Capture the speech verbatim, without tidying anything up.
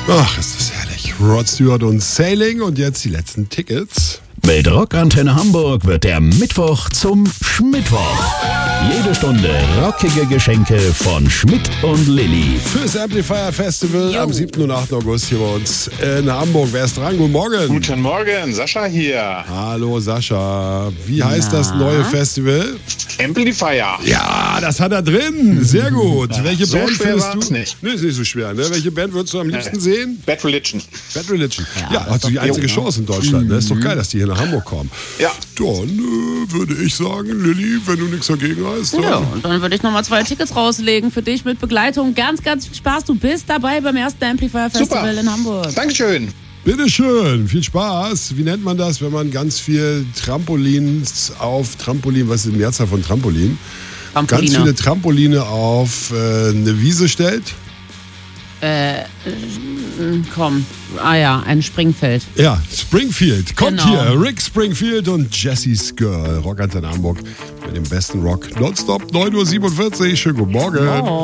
Ach, ist das herrlich. Rod Stewart und Sailing und jetzt die letzten Tickets. Mit Rockantenne Hamburg wird der Mittwoch zum Schmittwoch. Jede Stunde rockige Geschenke von Schmidt und Lilly. Fürs Amplifier Festival jo. am siebten und achten August hier bei uns in Hamburg. Wer ist dran? Guten Morgen. Guten Morgen, Sascha hier. Hallo Sascha. Wie heißt Na? das neue Festival? Amplifier. Ja, das hat er drin. Sehr gut. Ja, Welche so Band schwer findest du? war's nicht. Nee, ist nicht so schwer. Ne? Welche Band würdest du am liebsten sehen? Bad Religion. Bad Religion. Ja, Ja, hast du die einzige jo, Chance in Deutschland. Ne? Ist doch geil, dass die hier nach Hamburg kommen. Ja. Dann äh, würde ich sagen, Lilly, wenn du nichts dagegen hast. Dann Ja, und dann würde ich nochmal zwei Tickets rauslegen für dich mit Begleitung. Ganz, ganz viel Spaß. Du bist dabei beim ersten Amplifier Festival Super. in Hamburg. Dankeschön. Bitteschön, viel Spaß. Wie nennt man das, wenn man ganz viel Trampolins auf Trampolin, was ist die Mehrzahl von Trampolin? Trampoline. Ganz viele Trampoline auf äh, eine Wiese stellt? Äh, komm. Ah ja, ein Springfeld. Ja, Springfield. Kommt Genau. hier. Rick Springfield und Jessie's Girl. Rockantenne Hamburg mit dem besten Rock. Nonstop, neun Uhr siebenundvierzig. Schönen guten Morgen. Oh.